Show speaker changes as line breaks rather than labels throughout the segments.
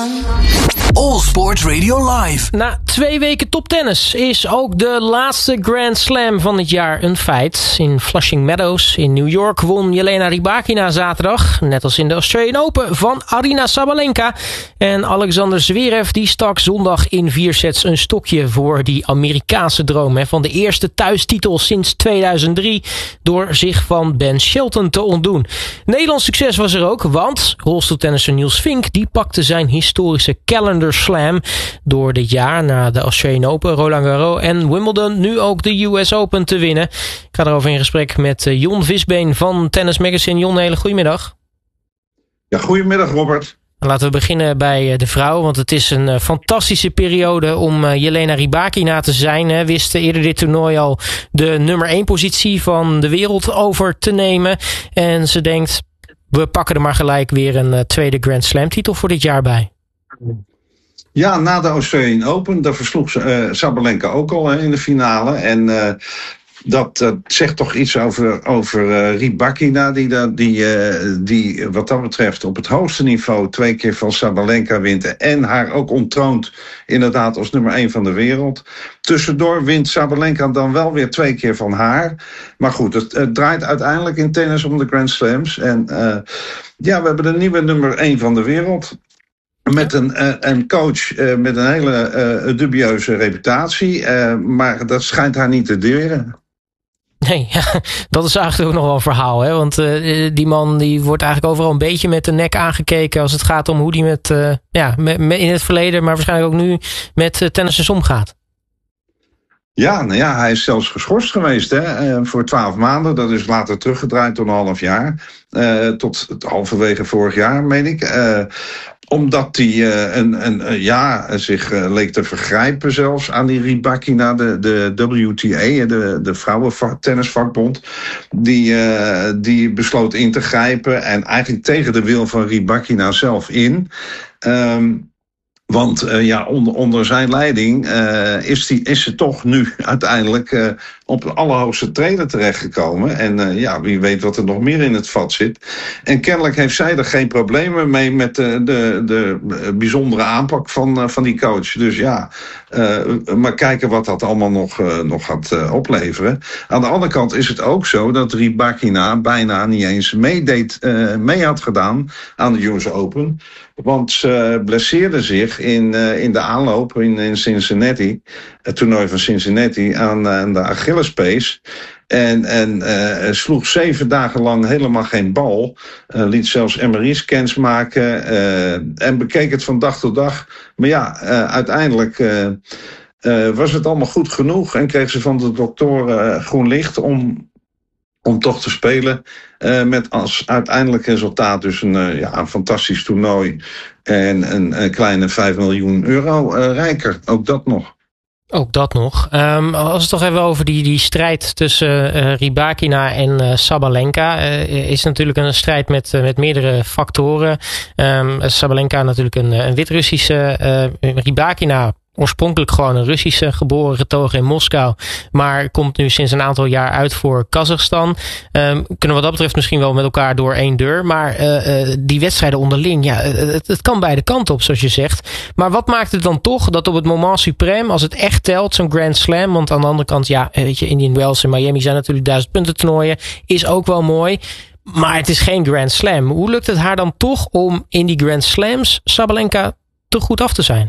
All Sports Radio Live.
Na 2 weken toptennis is ook de laatste Grand Slam van het jaar een feit. In Flushing Meadows in New York won Jelena Rybakina zaterdag, net als in de Australian Open, van Aryna Sabalenka. En Alexander Zverev die stak zondag in 4 sets een stokje voor die Amerikaanse droom van de eerste thuistitel sinds 2003 door zich van Ben Shelton te ontdoen. Nederlands succes was er ook, want rolstoeltennisser Niels Vink die pakte zijn historische calendar slam door dit jaar na de Australian Open, Roland Garros en Wimbledon nu ook de US Open te winnen. Ik ga erover in gesprek met Jon Visbeen van Tennis Magazine. Jon, hele goedemiddag.
Ja, goedemiddag Robert.
Laten we beginnen bij de vrouw, want het is een fantastische periode om Jelena Rybakina te zijn. Wist eerder dit toernooi al de nummer 1 positie van de wereld over te nemen. En ze denkt, we pakken er maar gelijk weer een tweede Grand Slam titel voor dit jaar bij.
Ja, na de Australian Open, daar versloeg Sabalenka ook al in de finale. En dat zegt toch iets over Rybakina, die wat dat betreft op het hoogste niveau 2 keer van Sabalenka wint. En haar ook ontroont inderdaad als nummer 1 van de wereld. Tussendoor wint Sabalenka dan wel weer 2 keer van haar. Maar goed, het draait uiteindelijk in tennis om de Grand Slams. En we hebben de nieuwe nummer 1 van de wereld. Met een coach met een hele dubieuze reputatie. Maar dat schijnt haar niet te deren.
Nee, ja, dat is eigenlijk ook nog wel een verhaal. Hè? Want die man die wordt eigenlijk overal een beetje met de nek aangekeken als het gaat om hoe die met in het verleden, maar waarschijnlijk ook nu met tennissers omgaat.
Ja, hij is zelfs geschorst geweest voor 12 maanden. Dat is later teruggedraaid tot een half jaar. Tot halverwege vorig jaar, meen ik. Omdat hij zich leek te vergrijpen zelfs aan die Rybakina, de WTA, de vrouwentennisvakbond. Die besloot in te grijpen en eigenlijk tegen de wil van Rybakina zelf in. Want onder zijn leiding is ze toch nu uiteindelijk op de allerhoogste treden terechtgekomen. En wie weet wat er nog meer in het vat zit. En kennelijk heeft zij er geen problemen mee met de bijzondere aanpak van die coach. Dus maar kijken wat dat allemaal nog gaat opleveren. Aan de andere kant is het ook zo dat Rybakina bijna niet eens mee had gedaan aan de US Open. Want ze blesseerde zich in de aanloop in Cincinnati, het toernooi van Cincinnati, aan de Achillespees. En sloeg 7 dagen lang helemaal geen bal. Liet zelfs MRI-scans maken en bekeek het van dag tot dag. Maar uiteindelijk was het allemaal goed genoeg en kreeg ze van de dokter groen licht om toch te spelen. Met als uiteindelijk resultaat dus een fantastisch toernooi. En een kleine 5 miljoen euro rijker. Ook dat nog.
Ook dat nog. Als we het toch hebben over die strijd tussen Rybakina en Sabalenka. Is natuurlijk een strijd met meerdere factoren. Sabalenka natuurlijk een Wit-Russische. Rybakina oorspronkelijk gewoon een Russische, geboren getogen in Moskou, maar komt nu sinds een aantal jaar uit voor Kazachstan. Kunnen wat dat betreft misschien wel met elkaar door één deur, maar die wedstrijden onderling, het kan beide kanten op, zoals je zegt. Maar wat maakt het dan toch dat op het moment suprême, als het echt telt, zo'n Grand Slam, want aan de andere kant, Indian Wells en Miami zijn natuurlijk 1000 punten toernooien, is ook wel mooi, maar het is geen Grand Slam. Hoe lukt het haar dan toch om in die Grand Slams Sabalenka te goed af te zijn?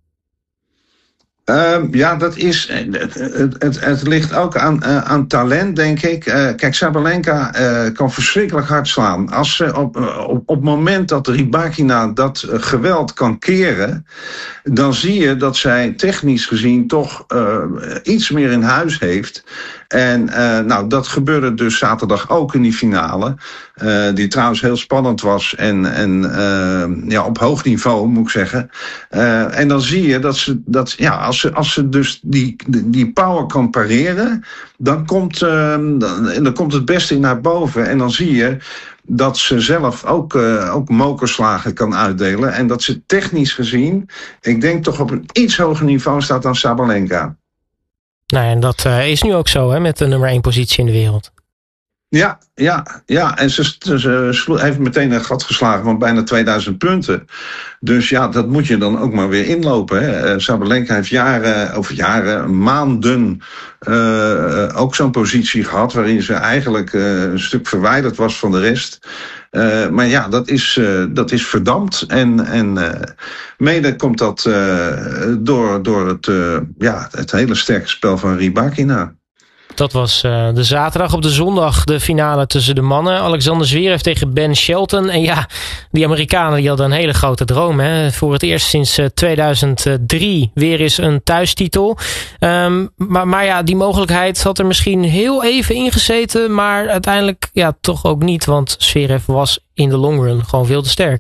Dat is. Het ligt ook aan talent, denk ik. Kijk, Sabalenka kan verschrikkelijk hard slaan. Als ze op het moment dat Rybakina dat geweld kan keren, dan zie je dat zij technisch gezien toch iets meer in huis heeft. En dat gebeurde dus zaterdag ook in die finale. Die trouwens heel spannend was en op hoog niveau, moet ik zeggen. En dan zie je als ze dus die power kan pareren, dan komt het beste in haar boven. En dan zie je dat ze zelf ook mokerslagen kan uitdelen. En dat ze technisch gezien, ik denk toch op een iets hoger niveau staat dan Sabalenka.
Nou, en dat is nu ook zo, hè, met de nummer 1 positie in de wereld.
Ja. En ze heeft meteen een gat geslagen van bijna 2000 punten. Dus ja, dat moet je dan ook maar weer inlopen. Hè. Sabalenka heeft maanden ook zo'n positie gehad waarin ze eigenlijk een stuk verwijderd was van de rest. Maar ja, dat is verdampt. En mede komt dat door het hele sterke spel van Rybakina.
Dat was de zaterdag. Op de zondag de finale tussen de mannen. Alexander Zverev tegen Ben Shelton. En ja, die Amerikanen die hadden een hele grote droom. Hè? Voor het eerst sinds 2003 weer eens een thuistitel. Maar ja, die mogelijkheid had er misschien heel even ingezeten. Maar uiteindelijk toch ook niet. Want Zverev was in de long run gewoon veel te sterk.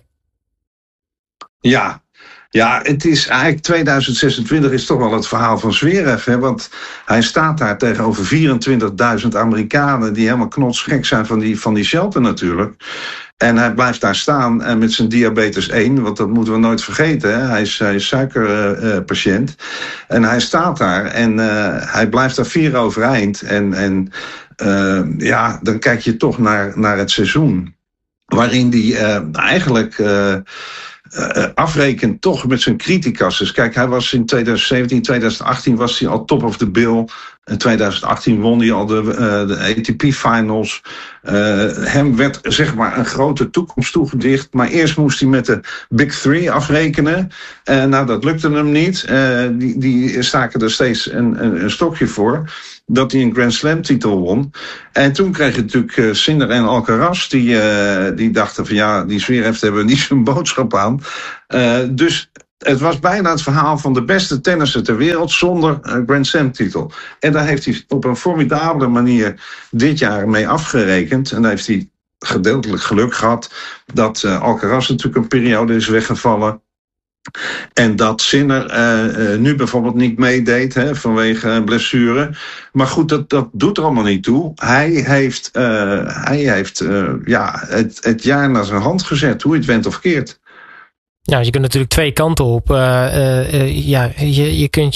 Ja, het is eigenlijk 2026 is toch wel het verhaal van Zverev. Hè? Want hij staat daar tegenover 24.000 Amerikanen die helemaal knotsgek zijn van die Shelton natuurlijk. En hij blijft daar staan met zijn diabetes 1, want dat moeten we nooit vergeten. Hè? Hij is suikerpatiënt. En hij staat daar en hij blijft daar 4 overeind. En dan kijk je toch naar het seizoen. Waarin die eigenlijk afrekent toch met zijn criticas. Dus kijk, hij was in 2017, 2018 was hij al top of the bill. In 2018 won hij al de ATP finals. Hem werd zeg maar een grote toekomst toegedicht. Maar eerst moest hij met de Big Three afrekenen. Dat lukte hem niet. Die staken er steeds een stokje voor. Dat hij een Grand Slam titel won. En toen kreeg je natuurlijk Sinner en Alcaraz. Die dachten van die Zverev hebben niet zo'n boodschap aan. Dus het was bijna het verhaal van de beste tennisser ter wereld zonder Grand Slam titel. En daar heeft hij op een formidabele manier dit jaar mee afgerekend. En daar heeft hij gedeeltelijk geluk gehad dat Alcaraz natuurlijk een periode is weggevallen. En dat Sinner nu bijvoorbeeld niet meedeed vanwege blessure. Maar goed, dat doet er allemaal niet toe. Hij heeft het jaar naar zijn hand gezet, hoe het went of keert.
Ja, je kunt natuurlijk 2 kanten op. Je kunt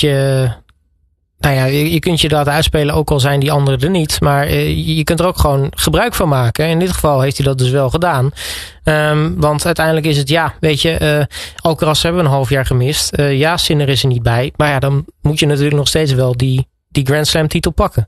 je kunt je dat uitspelen, ook al zijn die anderen er niet. Maar je kunt er ook gewoon gebruik van maken. In dit geval heeft hij dat dus wel gedaan. Want uiteindelijk is het, Alcaraz hebben we een half jaar gemist. Sinner is er niet bij. Maar dan moet je natuurlijk nog steeds wel die Grand Slam titel pakken.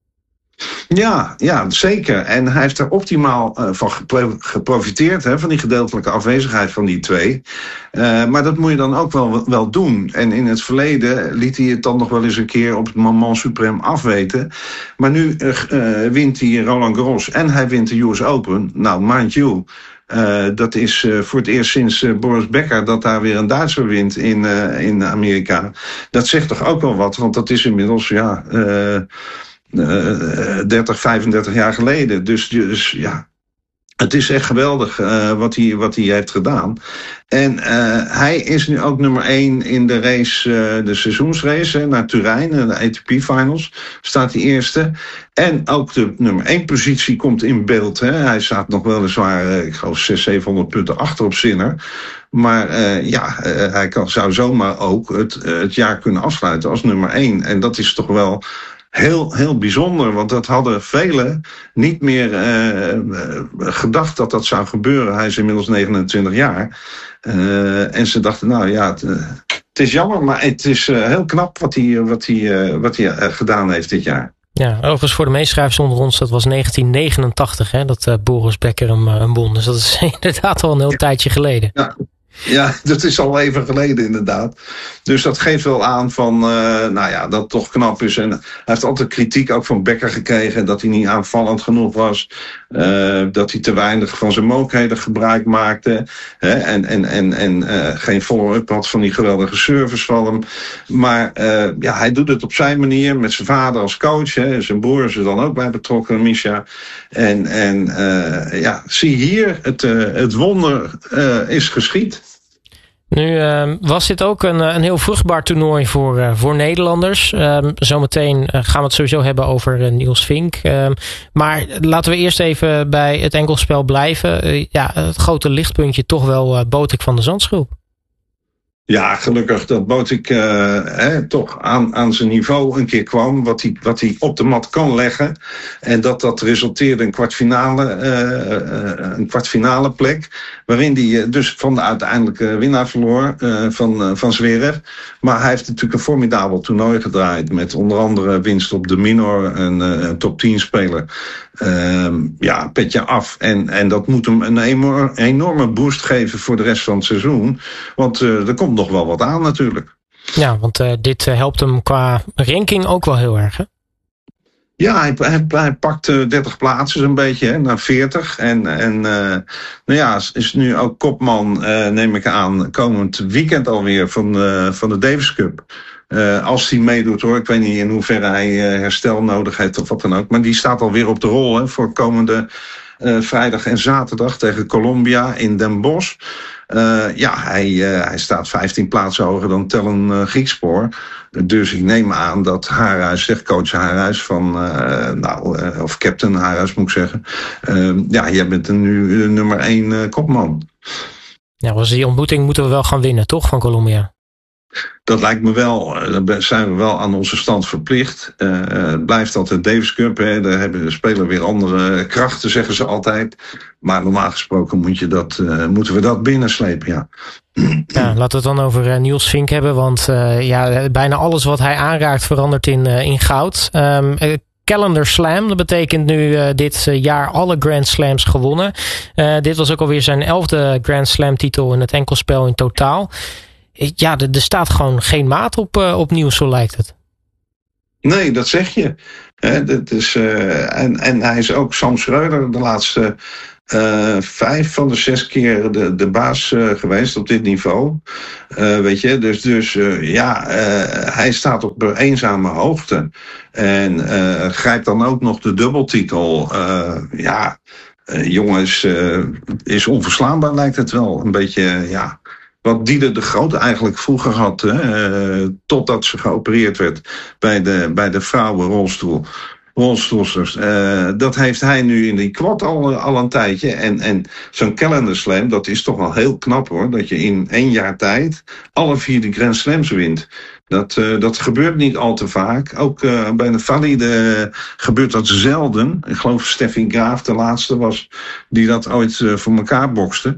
Ja, zeker. En hij heeft er optimaal van geprofiteerd, van die gedeeltelijke afwezigheid van die 2. Maar dat moet je dan ook wel doen. En in het verleden liet hij het dan nog wel eens een keer op het moment suprême afweten. Maar nu wint hij Roland Garros en hij wint de US Open. Nou, mind you, dat is voor het eerst sinds Boris Becker dat daar weer een Duitser wint in Amerika. Dat zegt toch ook wel wat, want dat is inmiddels 30, 35 jaar geleden. Dus ja, het is echt geweldig wat hij heeft gedaan. En hij is nu ook nummer 1 in de race, de seizoensrace naar Turijn, de ATP finals. Staat hij eerste. En ook de nummer 1 positie komt in beeld. Hè. Hij staat nog weliswaar, ik geloof 600, 700 punten achter op Sinner. Maar hij zou zomaar ook het jaar kunnen afsluiten als nummer 1. En dat is toch wel heel, heel bijzonder, want dat hadden velen niet meer gedacht dat zou gebeuren. Hij is inmiddels 29 jaar. En ze dachten, het is jammer, maar het is heel knap wat hij gedaan heeft dit jaar.
Ja, overigens voor de meeschrijvers onder ons, dat was 1989, dat Boris Becker hem won. Dus dat is inderdaad al een heel tijdje geleden.
Ja, dat is al even geleden inderdaad. Dus dat geeft wel aan van, dat het toch knap is. En hij heeft altijd kritiek ook van Becker gekregen dat hij niet aanvallend genoeg was. Dat hij te weinig van zijn mogelijkheden gebruik maakte. En geen follow-up had van die geweldige service van hem. Maar hij doet het op zijn manier met zijn vader als coach. Hè. Zijn broer is er dan ook bij betrokken, Misha. Zie hier, het wonder is geschied.
Nu was dit ook een heel vruchtbaar toernooi voor Nederlanders. Zometeen gaan we het sowieso hebben over Niels Vink. Maar laten we eerst even bij het enkelspel blijven. Het grote lichtpuntje toch wel Botic van de Zandschulp.
Ja, gelukkig dat Botic toch aan zijn niveau een keer kwam. Wat hij op de mat kan leggen. En dat resulteerde in een kwartfinale plek. Waarin hij dus van de uiteindelijke winnaar verloor van Zverev. Maar hij heeft natuurlijk een formidabel toernooi gedraaid. Met onder andere winst op de minor. Een top 10 speler. Petje af. En dat moet hem een enorme boost geven voor de rest van het seizoen. Want er komt nog wel wat aan natuurlijk.
Ja, want dit helpt hem qua ranking ook wel heel erg, hè?
Ja, hij pakt 30 plaatsen een beetje, naar 40. Is nu ook kopman, neem ik aan, komend weekend alweer van de Davis Cup. Als hij meedoet hoor, ik weet niet in hoeverre hij herstel nodig heeft of wat dan ook. Maar die staat alweer op de rol voor komende vrijdag en zaterdag tegen Colombia in Den Bosch. Hij staat 15 plaatsen hoger dan Tellen Griekspoor. Dus ik neem aan dat Haarhuis, zegt coach Haarhuis of captain Haarhuis moet ik zeggen. Jij bent nu de nummer 1 kopman.
Ja, was die ontmoeting moeten we wel gaan winnen, toch, van Colombia?
Dat lijkt me wel. Daar zijn we wel aan onze stand verplicht. Het blijft altijd Davis Cup. Hè. Daar hebben de spelers weer andere krachten, zeggen ze altijd. Maar normaal gesproken moeten we dat binnenslepen, ja.
Ja, laten we het dan over Niels Vink hebben. Want bijna alles wat hij aanraakt verandert in goud. Calendar Slam, dat betekent nu dit jaar alle Grand Slams gewonnen. Dit was ook alweer zijn 11e Grand Slam titel in het enkelspel in totaal. Ja, er staat gewoon geen maat op Niels, zo lijkt het.
Nee, dat zeg je. Dat is, en hij is ook Sam Schreuder de laatste 5 van de 6 keer de baas geweest op dit niveau. Weet je, dus hij staat op eenzame hoogte. En grijpt dan ook nog de dubbeltitel. Jongens, is onverslaanbaar lijkt het wel. Een beetje, wat Dieder de Groot eigenlijk vroeger had, totdat ze geopereerd werd bij de vrouwenrolstoelsters. Dat heeft hij nu in die quad al een tijdje. En zo'n Calendar Slam, dat is toch wel heel knap hoor. Dat je in 1 jaar tijd alle 4 de Grand Slams wint. Dat gebeurt niet al te vaak. Ook bij de valide gebeurt dat zelden. Ik geloof Steffi Graaf de laatste was die dat ooit voor elkaar bokste.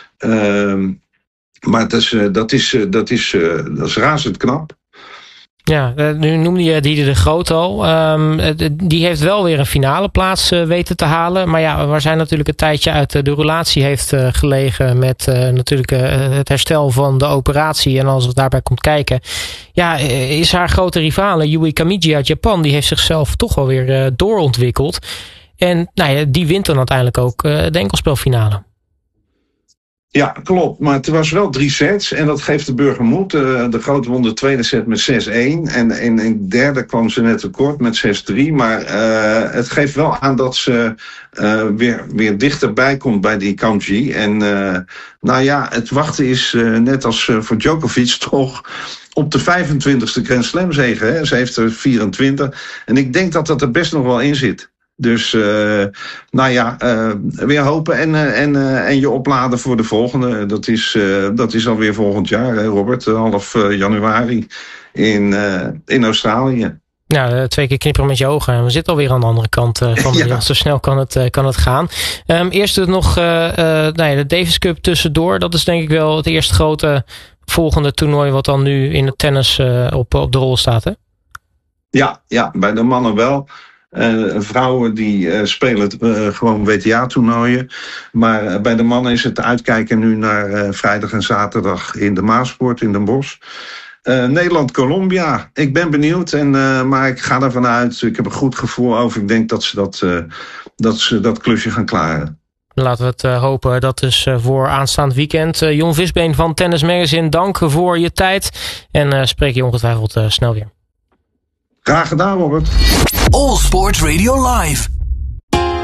Maar dat is razend knap.
Ja, nu noemde je Dieder de Groot al. Die heeft wel weer een finale plaats weten te halen. Maar ja, waar zij natuurlijk een tijdje uit de relatie heeft gelegen met natuurlijk het herstel van de operatie. En als het daarbij komt kijken, is haar grote rivale Yui Kamiji uit Japan, die heeft zichzelf toch wel weer doorontwikkeld. En die wint dan uiteindelijk ook de enkelspelfinale.
Ja, klopt. Maar het was wel 3 sets. En dat geeft de Burger moed. De Groot won de tweede set met 6-1. En in de derde kwam ze net tekort met 6-3. Maar het geeft wel aan dat ze weer dichterbij komt bij die Kamji. En het wachten is net als voor Djokovic toch op de 25e Grand Slam zege. Hè? Ze heeft er 24. En ik denk dat er best nog wel in zit. Dus weer hopen en je opladen voor de volgende. Dat is alweer volgend jaar, hè, Robert. Half januari in Australië.
Ja, 2 keer knipperen met je ogen. En we zitten alweer aan de andere kant van de wereld. Zo snel kan het gaan. Eerst nog de Davis Cup tussendoor. Dat is denk ik wel het eerste grote volgende toernooi wat dan nu in het tennis op de rol staat, hè?
Ja, bij de mannen wel. Vrouwen die spelen gewoon WTA-toernooien. Maar bij de mannen is het uitkijken nu naar vrijdag en zaterdag in de Maasport in Den Bosch. Nederland-Colombia. Ik ben benieuwd, maar ik ga ervan uit. Ik heb een goed gevoel over. Ik denk dat ze dat klusje gaan klaren.
Laten we het hopen. Dat is voor aanstaand weekend. Jon Visbeen van Tennis Magazine, dank voor je tijd. En spreek je ongetwijfeld snel weer.
Graag gedaan, Robert.
All Sport Radio Live.